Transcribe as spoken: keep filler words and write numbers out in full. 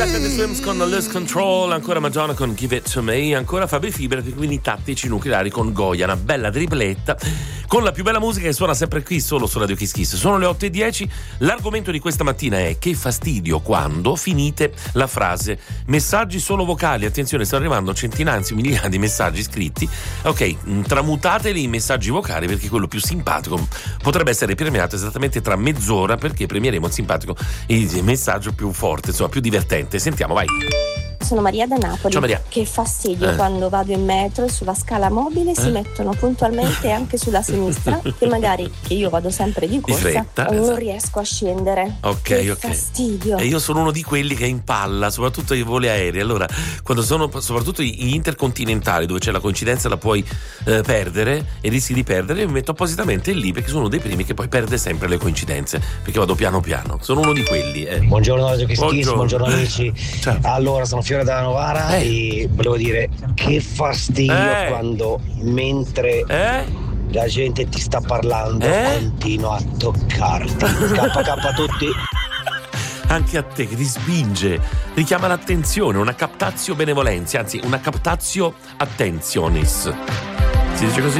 Happy Swims con Lose Control, ancora Madonna con Give It To Me, ancora Fabri Fibra, quindi Tattici Nucleari con Goya, una bella tripletta con la più bella musica che suona sempre qui solo su Radio Kiss Kiss. Sono le otto e dieci, l'argomento di questa mattina è: che fastidio quando finite la frase messaggi solo vocali. Attenzione, stanno arrivando centinaia, anzi migliaia di messaggi scritti. Ok, tramutateli in messaggi vocali, perché quello più simpatico potrebbe essere premiato esattamente tra mezz'ora, perché premieremo il simpatico, il messaggio più forte, insomma più divertente. Sentiamo, vai. Sono Maria da Napoli. Ciao Maria. Che fastidio eh. quando vado in metro sulla scala mobile eh. si mettono puntualmente anche sulla sinistra, che magari, che io vado sempre di corsa, di fretta, non esatto. riesco a scendere. Ok, che ok. fastidio. E io sono uno di quelli che impalla, soprattutto i voli aerei. Allora, quando sono soprattutto gli intercontinentali, dove c'è la coincidenza, la puoi eh, perdere e rischi di perdere, io mi metto appositamente lì, perché sono uno dei primi che poi perde sempre le coincidenze, perché vado piano piano. Sono uno di quelli. Eh. Buongiorno Radio Kiss Kiss, buongiorno. buongiorno amici. Ciao. Allora, sono Fiore da Novara eh. e volevo dire che fastidio eh. quando mentre eh. la gente ti sta parlando eh. continua a toccarti. K K a tutti. Anche a te, che ti spinge, richiama l'attenzione, una captatio benevolenza, anzi una captatio attentionis. Si dice così?